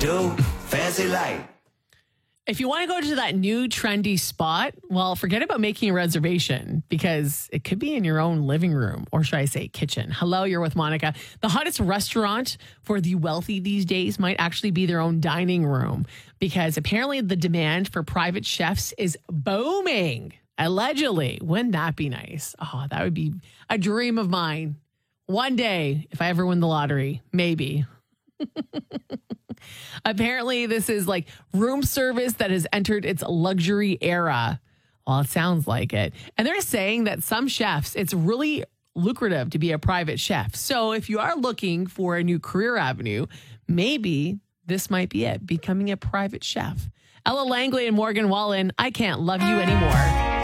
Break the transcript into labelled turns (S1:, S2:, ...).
S1: do, fancy like.
S2: If you want to go to that new trendy spot, well, forget about making a reservation because it could be in your own living room, or should I say kitchen. Hello, you're with Monica. The hottest restaurant for the wealthy these days might actually be their own dining room because apparently the demand for private chefs is booming. Allegedly. Wouldn't that be nice? Oh, that would be a dream of mine. One day, if I ever win the lottery, maybe. Apparently, this is like room service that has entered its luxury era. Well, it sounds like it. And they're saying that some chefs, it's really lucrative to be a private chef. So if you are looking for a new career avenue, maybe this might be it, becoming a private chef. Ella Langley and Morgan Wallen, I Can't Love You Anymore.